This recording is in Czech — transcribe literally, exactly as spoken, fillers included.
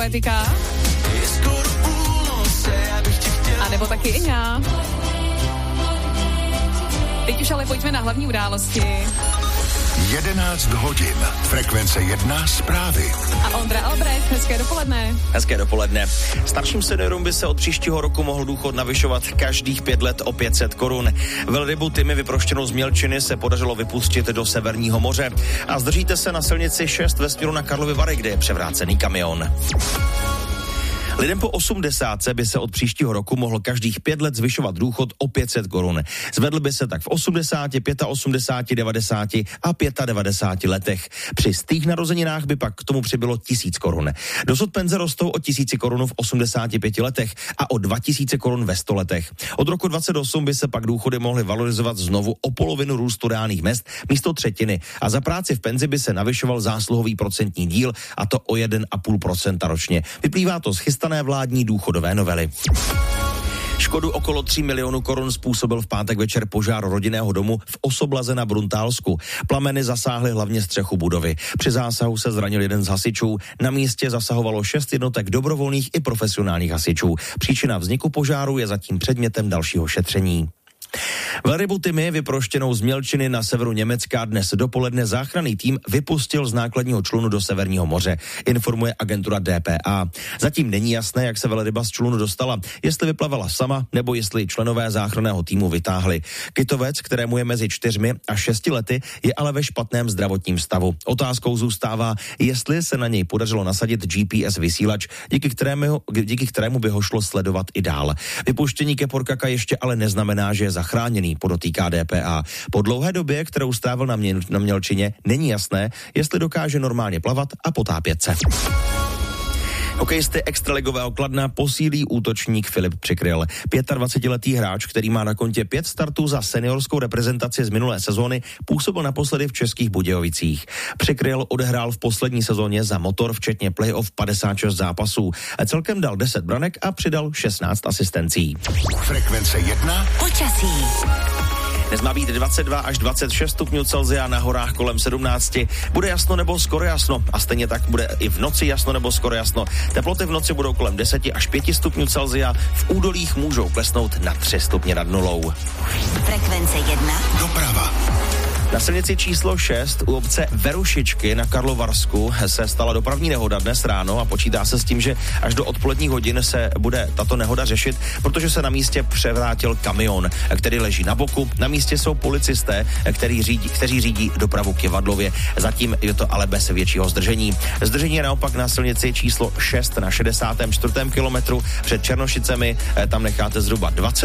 Etika. A nebo taky i já. Teď už ale pojďme na hlavní události. jedenáct hodin. Frekvence jedna zprávy. A Ondra Albrecht, hezké dopoledne. Hezké dopoledne. Starším seniorům by se od příštího roku mohl důchod navyšovat každých pět let o pět set korun. Velrybu Tymi vyproštěnou z Mělčiny se podařilo vypustit do Severního moře. A zdržíte se na silnici šest ve směru na Karlovy Vary, kde je převrácený kamion. Lidem po osmdesátce by se od příštího roku mohl každých pět let zvyšovat důchod o pět set korun. Zvedl by se tak v osmdesáti, osmdesáti pěti, devadesáti a devadesáti pěti letech. Při stých narozeninách by pak k tomu přibylo tisíc korun. Dosud penze rostou o tisíci korun v osmdesáti pěti letech a o dva tisíce korun ve sto letech. Od roku dvacet osm by se pak důchody mohly valorizovat znovu o polovinu růstu reálných mezd místo třetiny a za práci v penzi by se navyšoval zásluhový procentní díl, a to o jedna celá pět procenta ročně. Vyplývá to z chystané vládní důchodové novely. Škodu okolo tří milionů korun způsobil v pátek večer požár rodinného domu v Osoblaze na Bruntálsku. Plameny zasáhly hlavně střechu budovy. Při zásahu se zranil jeden z hasičů. Na místě zasahovalo šest jednotek dobrovolných i profesionálních hasičů. Příčina vzniku požáru je zatím předmětem dalšího šetření. Velrybu Tymi, vyproštěnou z Mělčiny na severu Německa, dnes dopoledne záchranný tým vypustil z nákladního člunu do Severního moře, informuje agentura D P A. Zatím není jasné, jak se velryba z člunu dostala, jestli vyplavala sama, nebo jestli členové záchranného týmu vytáhli. Kytovec, kterému je mezi čtyřmi a šesti lety, je ale ve špatném zdravotním stavu. Otázkou zůstává, jestli se na něj podařilo nasadit G P S vysílač, díky kterému, díky kterému by ho šlo sledovat i dál. Vypuštění keporkaka ještě ale neznamená, že je zachráněný, podotýká D P A. Po dlouhé době, kterou strávil na, mě, na Mělčině, není jasné, jestli dokáže normálně plavat a potápět se. Hokejisty extraligového Kladna posílí útočník Filip Přikryl. dvacetiletý hráč, který má na kontě pět startů za seniorskou reprezentaci z minulé sezóny, působil naposledy v Českých Budějovicích. Přikryl odehrál v poslední sezóně za Motor včetně playoff padesát šest zápasů. Celkem dal deset branek a přidal šestnáct asistencí. Frekvence jedna. Počasí. Dnes má být dvacet dva až dvacet šest stupňů Celsia, na horách kolem sedmnáct. Bude jasno nebo skoro jasno a stejně tak bude i v noci jasno nebo skoro jasno. Teploty v noci budou kolem deset až pět stupňů Celsia, v údolích můžou klesnout na tři stupně nad nulou. Frekvence jedna. Doprava. Na silnici číslo šest u obce Verušičky na Karlovarsku se stala dopravní nehoda dnes ráno a počítá se s tím, že až do odpoledních hodin se bude tato nehoda řešit, protože se na místě převrátil kamion, který leží na boku. Na místě jsou policisté, který řídí, kteří řídí dopravu k Jevadlově. Zatím je to ale bez většího zdržení. Zdržení je naopak na silnici číslo šest na šedesátém čtvrtém kilometru před Černošicemi. Tam necháte zhruba dvacet